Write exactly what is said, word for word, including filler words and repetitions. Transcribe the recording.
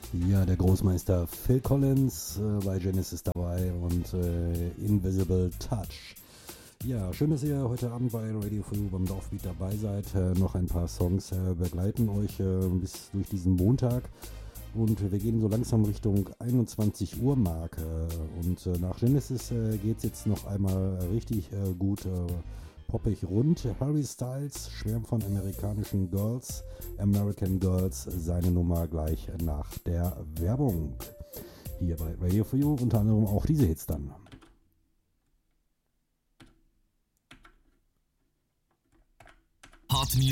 Ja, der Großmeister Phil Collins äh, bei Genesis dabei und äh, Invisible Touch. Ja, schön, dass ihr heute Abend bei Radio For You beim Dorfbeat dabei seid. Äh, noch ein paar Songs äh, begleiten euch äh, bis durch diesen Montag. Und wir gehen so langsam Richtung einundzwanzig Uhr Marke. Und äh, nach Genesis äh, geht es jetzt noch einmal richtig äh, gut äh, poppig rund. Harry Styles schwärmt von amerikanischen Girls. American Girls, seine Nummer gleich nach der Werbung. Hier bei Radio For You unter anderem auch diese Hits dann. Hot